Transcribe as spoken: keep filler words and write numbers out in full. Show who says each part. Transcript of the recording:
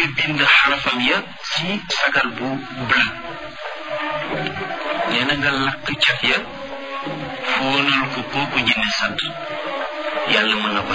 Speaker 1: nga bind xarafam ya ci sagar bu blanc nee na nga lakk cat ya foonal ko kooku jinne sant yàlla mën na ko